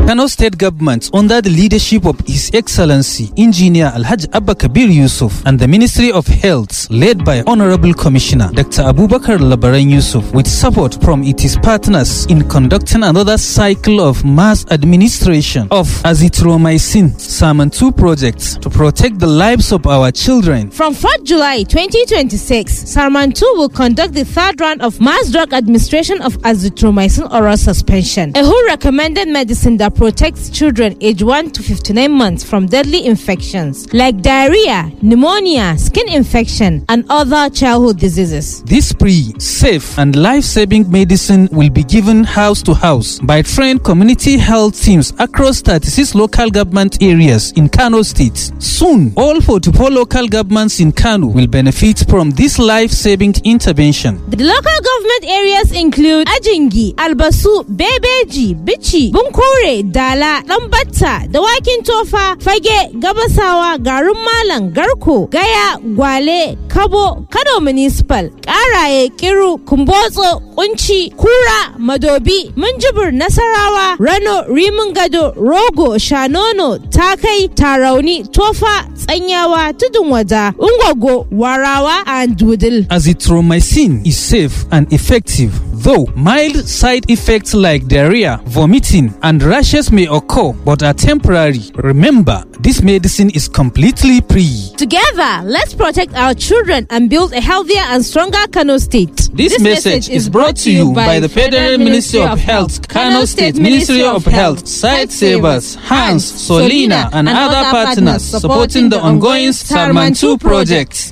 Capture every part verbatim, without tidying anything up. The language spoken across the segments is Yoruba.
Kano State Government, under the leadership of His Excellency Engineer Alhaji Abba Kabir Yusuf and the Ministry of Health, led by Honorable Commissioner Doctor Abubakar Labaran Yusuf, with support from its partners in conducting another cycle of mass administration of azithromycin Salmon two projects to protect the lives of our children. From fourth of July twenty twenty-six, Salmon two will conduct the third round of mass drug administration of azithromycin oral suspension, a who recommended medicine that protects children aged one to fifty-nine months from deadly infections like diarrhea, pneumonia, skin infection, and other childhood diseases. This free, safe, and life-saving medicine will be given house to house by trained community health teams across thirty-six local government areas in Kano State. Soon, all forty-four local governments in Kano will benefit from this life-saving intervention. The local government areas include Ajingi, Albasu, Bebeji, Bichi, Bunkure, Dala, Lambata, Dawakin Tofa, Fage, Gabasawa, Garum Malang, Garko, Gaya, Gwale, Kabo, Kano Municipal, Karaye, Kiru, Kumbozo, Unchi, Kura, Madobi, Munjibur, Nasarawa, Rano, Rimungado, Rogo, Shanono, Takai, Tarauni, Tofa, Tsanyawa, Tudunwada, Ungwago, Warawa, and Dudil. Azithromycin is safe and effective, though mild side effects like diarrhea, vomiting, and rashes may occur but are temporary. Remember, this medicine is completely free. Together, let's protect our children and build a healthier and stronger Kano State. This, this message, message is brought to you by the Federal Ministry of Health, Kano State Ministry of Health, Site Savers, Hans, Solina, and other partners supporting the ongoing Salmon two project.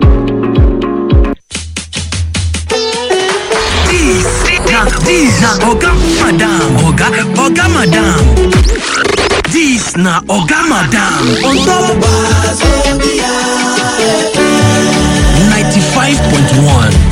This na Oga Madam, Oga, Oga Madam. This na Oga Madam. On top ninety-five point one.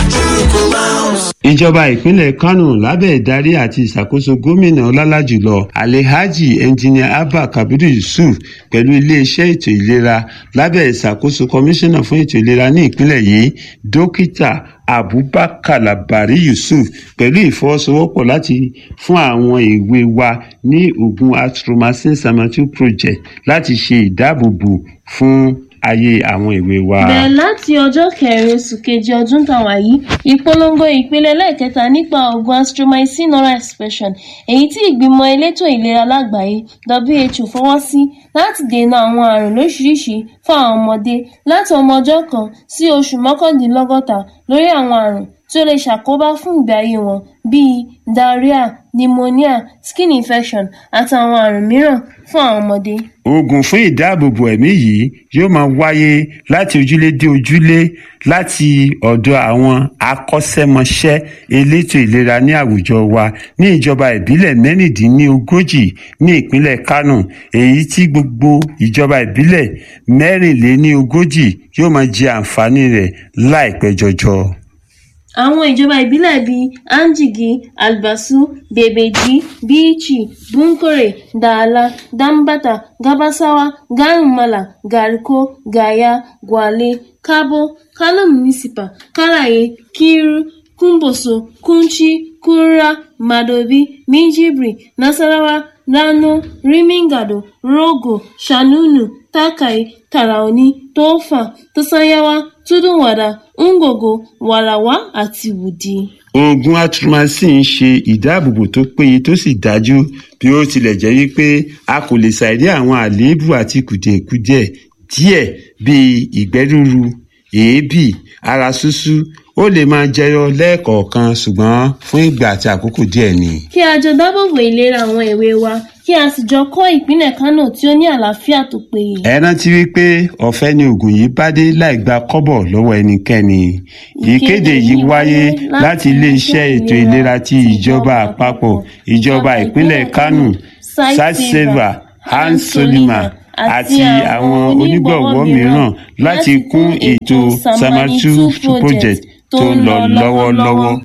Ìjọba ìpínlẹ̀ Kano lábẹ́ ìdarí àti ìṣàkóso gómìnà ọlálàjùlọ Alhaji Engineer Abba Kabir Yusuf pẹ̀lú iléeṣẹ́ ètò ìlera lábẹ́ ìṣàkóso kọmíṣánná fún ètò ìlera ní ìpínlẹ̀ yìí Dókítà Abubakar Labari Yusuf pẹ̀lú ìfọwọ́sowọ́pọ̀ láti fún àwọn èwe wa ní oògùn azithromycin Salmon two project láti ṣe ìdáàbòbò fún ayé àwọn èwe wa. Bẹ́ẹ̀ láti ọjọ́ kẹrin oṣù kejì ọdún tàwa yìí, ìpolongo ìpele lẹ́ẹ̀kẹta nípa oògùn azithromycin oral suspension èyí tí ìgbìmọ̀ elétò ìlera lágbàáyé W H O fọwọ́ sí láti dènà àwọn àrùn lóṣìṣìí fún àwọn ọmọdé láti ọmọ ọjọ́ kan sí oṣù mọ́kàndínlọ́gọ́ta lórí àwọn àrùn tí ó lè ṣàkóbá fún ìgbé ayé wọn bíi diarrhea, pneumonia, skin infection àti àwọn àrùn mìíràn fún àwọn ọmọdé. Oògùn fún ìdáàbòbò ẹ̀mí yìí yóò máa wáyé láti ojúlé dé ojúlé láti ọ̀dọ̀ àwọn akọ́ṣẹ́mọṣẹ́ elétò ìlera ní àwùjọ wa ní ìjọba ìbílẹ̀ mẹ́rìndínlógójì ní ìpínlẹ̀ Kano, èyí tí gbogbo ìjọba ìbílẹ̀ mẹ́rìnléníogójì yóò máa jẹ àǹfààní rẹ̀ láìpẹ́ jọjọ. Àwọn ìjọba ìbílẹ̀ bíi Anjigi, Albasu, Bebeji, Bichi, Bunkure, Dala, Dambata, Gabasawa, Garumala, Garko, Gaya, Gwale, Kabo, Kano Municipal, Karaye, Kiru, Kumboso, Kunchi, Kura, Madobi, Minjibri, Nasarawa, Rano, Rimingado, Rogo, Shanunu, Takai, Taraoni, Tofa, Tosanyawa, Tudunwada, Ungogo, Warawa àti Wudi. Oògùn azithromycin ń ṣe ìdáàbòbò tó péye tó sì dájú bí ó tilẹ̀ jẹ́ wípé a kò lè ṣàìrí àwọn àléébù àti kùdìẹ̀kudiẹ díẹ̀ bíi ìgbẹ́ rúru, èébì, ara ṣúṣú ó lè máa jẹyọ lẹ́ẹ̀kọ̀ọ̀kan ṣùgbọ́n fún ìgbà àti àkókò díẹ̀ ni. Kí a jọ dábòbò ìlera àwọn èwe wa kí a sì jọ kọ́ ìpínlẹ̀ Kano tí ó ní àlàáfíà tó péye. Ẹ rántí wípé ọ̀fẹ́ ni oògùn yìí bá dé láì gba kọ́bọ̀ lọ́wọ́ ẹnikẹ́ni. Ìkéde yìí wáyé láti iléeṣẹ́ ètò ìlera ti ìjọba àpapọ̀, ìjọba ìpínlẹ̀ Kano, Site Saver, Hans Solina àti àwọn onígbọ̀wọ́ mìíràn láti kún ètò Salmon two project tó ń lọ lọ́wọ́lọ́wọ́.